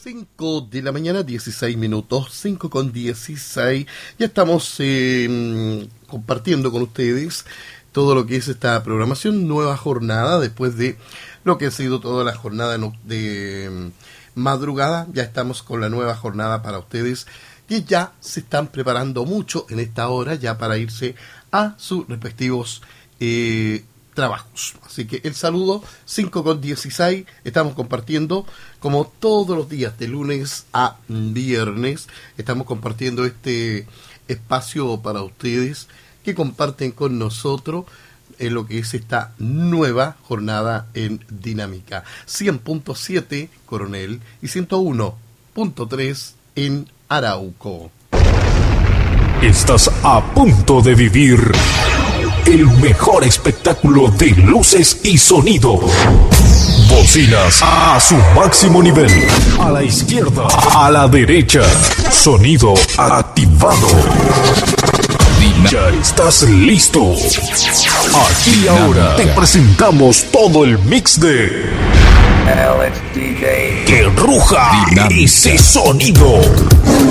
5 de la mañana, 16 minutos, 5 con 16. Ya estamos compartiendo con ustedes todo lo que es esta programación, nueva jornada, después de lo que ha sido toda la jornada de madrugada. Ya estamos con la nueva jornada para ustedes, que ya se están preparando mucho en esta hora, ya para irse a sus respectivos trabajos. Así que el saludo, 5 con 16, estamos compartiendo como todos los días, de lunes a viernes, estamos compartiendo este espacio para ustedes que comparten con nosotros en lo que es esta nueva jornada en Dinámica. 100.7 Coronel y 101.3 en Arauco. Estás a punto de vivir el mejor espectáculo de luces y sonido. Bocinas a su máximo nivel. A la izquierda, a la derecha. Sonido activado. Ya estás listo. Aquí y ahora te presentamos todo el mix de Que ruja ese sonido.